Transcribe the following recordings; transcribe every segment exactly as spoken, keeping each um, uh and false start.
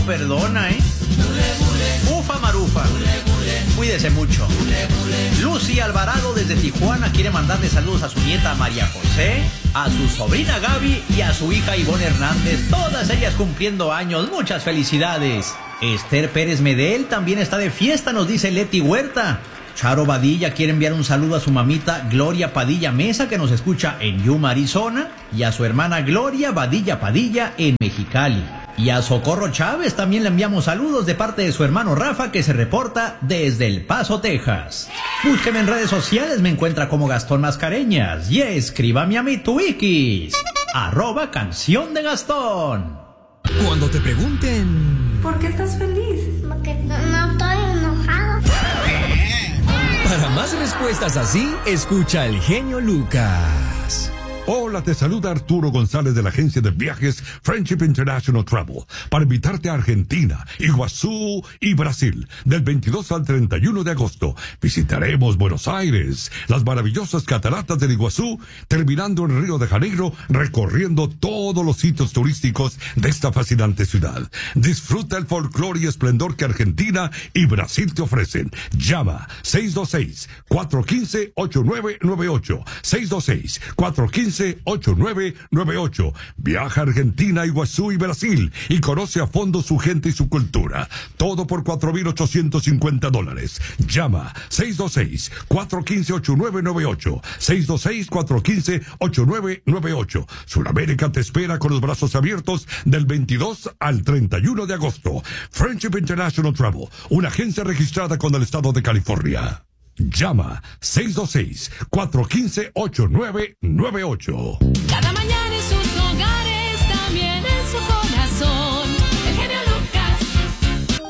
Perdona, ¿eh? Ufa Marufa. Cuídese mucho. Lucy Alvarado desde Tijuana quiere mandarle saludos a su nieta María José, a su sobrina Gaby y a su hija Ivonne Hernández, todas ellas cumpliendo años. Muchas felicidades. Esther Pérez Medel también está de fiesta, nos dice Leti Huerta. Charo Badilla quiere enviar un saludo a su mamita Gloria Padilla Mesa, que nos escucha en Yuma, Arizona, y a su hermana Gloria Badilla Padilla en Mexicali. Y a Socorro Chávez también le enviamos saludos de parte de su hermano Rafa, que se reporta desde El Paso, Texas. Búsqueme en redes sociales, me encuentra como Gastón Mascareñas. Y escríbame a mi Twikis, arroba Canción de Gastón. Cuando te pregunten... ¿Por qué estás feliz? Porque no estoy enojado. Para más respuestas así, escucha al genio Lucas. Hola, te saluda Arturo González de la agencia de viajes Friendship International Travel para invitarte a Argentina, Iguazú y Brasil del veintidós al treinta y uno de agosto. Visitaremos Buenos Aires, las maravillosas cataratas del Iguazú, terminando en Río de Janeiro, recorriendo todos los sitios turísticos de esta fascinante ciudad. Disfruta el folclore y esplendor que Argentina y Brasil te ofrecen. Llama seis dos seis, cuatro uno cinco, ocho nueve nueve ocho, seis dos seis, cuatro uno cinco, ocho nueve nueve ocho. Viaja a Argentina, Iguazú y Brasil y conoce a fondo su gente y su cultura. Todo por cuatro mil ochocientos cincuenta dólares. Llama seis dos seis, cuatro uno cinco, ocho nueve nueve ocho, seis dos seis, cuatro uno cinco, ocho nueve nueve ocho. Sudamérica te espera con los brazos abiertos del veintidós al treinta y uno de agosto. Friendship International Travel, una agencia registrada con el estado de California. Llama seis dos seis, cuatro uno cinco, ocho nueve nueve ocho. Cada mañana en sus hogares, también en su corazón, el genio Lucas.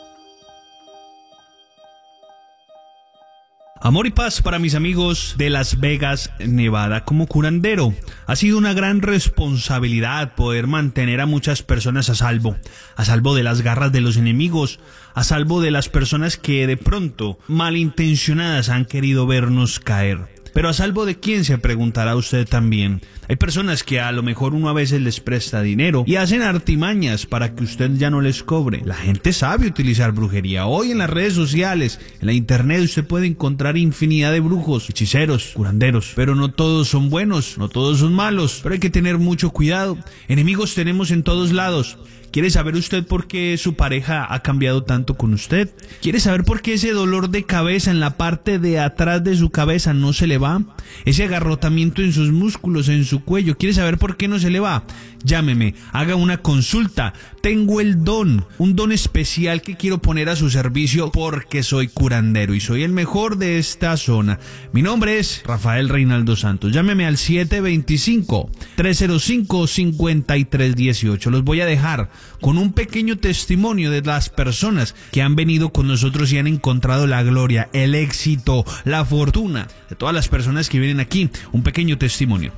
Amor y paz para mis amigos de Las Vegas, Nevada. Como curandero, ha sido una gran responsabilidad poder mantener a muchas personas a salvo, a salvo de las garras de los enemigos, a salvo de las personas que de pronto, malintencionadas, han querido vernos caer. Pero a salvo de quién, se preguntará usted también. Hay personas que a lo mejor uno a veces les presta dinero y hacen artimañas para que usted ya no les cobre. La gente sabe utilizar brujería. Hoy en las redes sociales, en la internet, usted puede encontrar infinidad de brujos, hechiceros, curanderos. Pero no todos son buenos, no todos son malos. Pero hay que tener mucho cuidado. Enemigos tenemos en todos lados. ¿Quiere saber usted por qué su pareja ha cambiado tanto con usted? ¿Quiere saber por qué ese dolor de cabeza en la parte de atrás de su cabeza no se le va? Ese agarrotamiento en sus músculos, en su cuello. ¿Quiere saber por qué no se le va? Llámeme, haga una consulta. Tengo el don, un don especial que quiero poner a su servicio porque soy curandero y soy el mejor de esta zona. Mi nombre es Rafael Reinaldo Santos. Llámeme al siete dos cinco, tres cero cinco, cinco tres uno ocho. Los voy a dejar con un pequeño testimonio de las personas que han venido con nosotros y han encontrado la gloria, el éxito, la fortuna de todas las personas que vienen aquí. Un pequeño testimonio.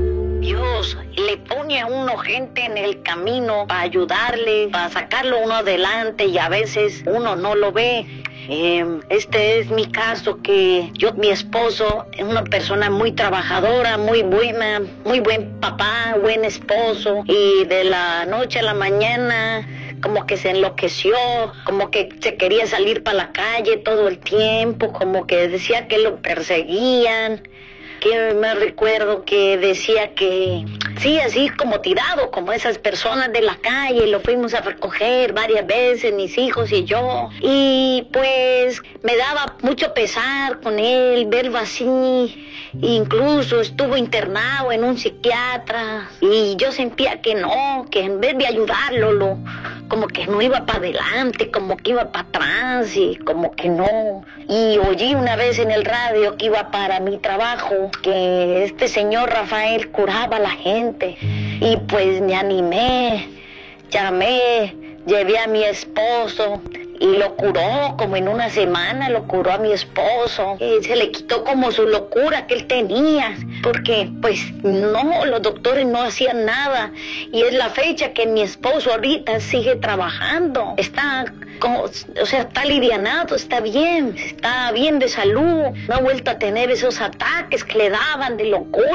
Dios le pone a uno gente en el camino para ayudarle, para sacarlo uno adelante, y a veces uno no lo ve. Eh, este es mi caso, que yo, mi esposo es una persona muy trabajadora, muy buena, muy buen papá, buen esposo, y de la noche a la mañana como que se enloqueció, como que se quería salir para la calle todo el tiempo, como que decía que lo perseguían. Que me recuerdo que decía que sí, así como tirado, como esas personas de la calle. Lo fuimos a recoger varias veces, mis hijos y yo, y pues me daba mucho pesar con él, verlo así. Incluso estuvo internado en un psiquiatra y yo sentía que no, que en vez de ayudarlo, lo, como que no iba para adelante, como que iba para atrás y como que no. Y oí una vez en el radio que iba para mi trabajo, que este señor Rafael curaba a la gente, y pues me animé, llamé, llevé a mi esposo y lo curó, como en una semana lo curó a mi esposo. Y se le quitó como su locura que él tenía, porque pues no, los doctores no hacían nada, y es la fecha que mi esposo ahorita sigue trabajando, está como, o sea, está alivianado, está bien, está bien de salud, no ha vuelto a tener esos ataques que le daban de locura.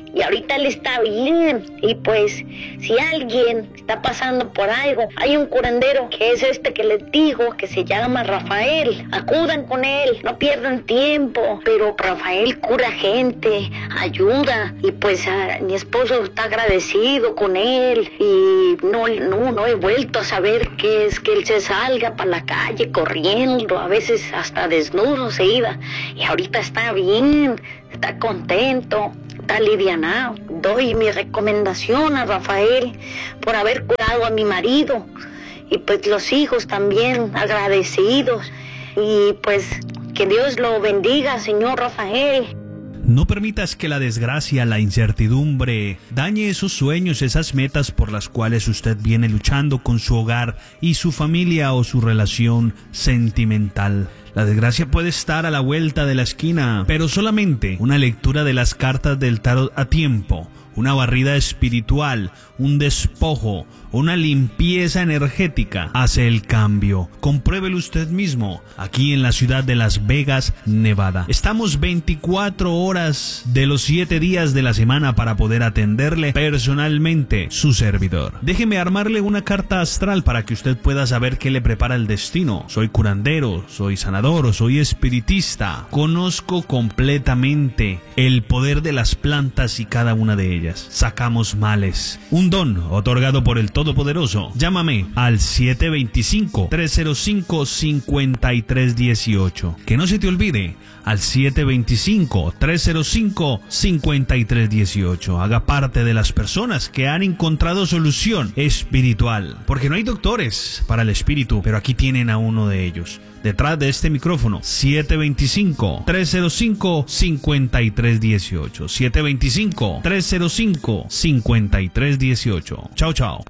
y ahorita él está bien. Y pues, si alguien está pasando por algo, hay un curandero que es este que les digo, que se llama Rafael. Acudan con él, no pierdan tiempo. Pero Rafael cura gente, ayuda, y pues a, mi esposo está agradecido con él, y no, no, no he vuelto a saber qué es que él se salga para la calle corriendo, a veces hasta desnudo se iba, y ahorita está bien, está contento, está alivianado. Doy mi recomendación a Rafael por haber curado a mi marido, y pues los hijos también agradecidos, y pues que Dios lo bendiga, señor Rafael. No permitas que la desgracia, la incertidumbre, dañe esos sueños, esas metas por las cuales usted viene luchando con su hogar y su familia o su relación sentimental. La desgracia puede estar a la vuelta de la esquina, pero solamente una lectura de las cartas del tarot a tiempo, una barrida espiritual, un despojo, una limpieza energética hace el cambio. Compruébelo usted mismo aquí en la ciudad de Las Vegas, Nevada. Estamos veinticuatro horas de los siete días de la semana para poder atenderle personalmente, su servidor. Déjeme armarle una carta astral para que usted pueda saber qué le prepara el destino. Soy curandero, soy sanador, soy espiritista. Conozco completamente el poder de las plantas y cada una de ellas. Sacamos males. Un don otorgado por el Todopoderoso. Llámame al siete dos cinco, tres cero cinco, cinco tres uno ocho. Que no se te olvide, al siete dos cinco, tres cero cinco, cinco tres uno ocho. Haga parte de las personas que han encontrado solución espiritual. Porque no hay doctores para el espíritu, pero aquí tienen a uno de ellos. Detrás de este micrófono, siete dos cinco, tres cero cinco, cinco tres uno ocho. siete dos cinco, tres cero cinco, cinco tres uno ocho. Chao, chao.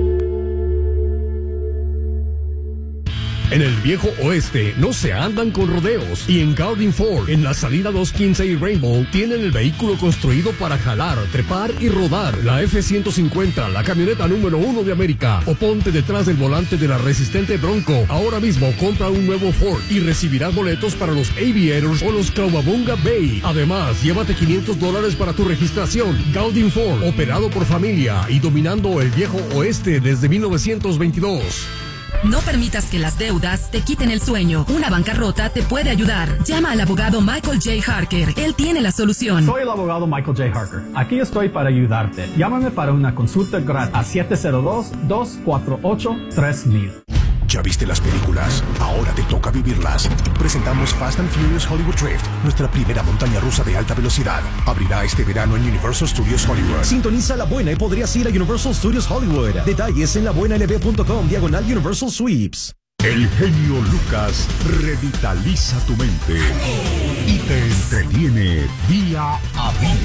En el viejo oeste no se andan con rodeos, y en Gaudin Ford, en la salida doscientos quince y Rainbow, tienen el vehículo construido para jalar, trepar y rodar. La F ciento cincuenta, la camioneta número uno de América. O ponte detrás del volante de la resistente Bronco. Ahora mismo compra un nuevo Ford y recibirás boletos para los Aviators o los Kawabunga Bay. Además, llévate quinientos dólares para tu registración. Gaudin Ford, operado por familia y dominando el viejo oeste desde mil novecientos veintidós. No permitas que las deudas te quiten el sueño. Una bancarrota te puede ayudar. Llama al abogado Michael J. Harker. Él tiene la solución. Soy el abogado Michael J. Harker. Aquí estoy para ayudarte. Llámame para una consulta gratis a siete cero dos, dos cuatro ocho, tres mil. ¿Ya viste las películas? Ahora te toca vivirlas. Presentamos Fast and Furious Hollywood Drift, nuestra primera montaña rusa de alta velocidad. Abrirá este verano en Universal Studios Hollywood. Sintoniza La Buena y podrías ir a Universal Studios Hollywood. Detalles en labuenalb.com, diagonal Universal Sweeps. El genio Lucas revitaliza tu mente y te entretiene día a día.